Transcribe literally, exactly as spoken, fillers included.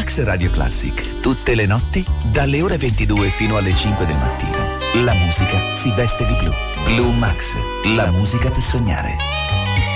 Max Radio Classic. Tutte le notti, dalle ore ventidue fino alle cinque del mattino. La musica si veste di blu. Blue Max, la musica per sognare.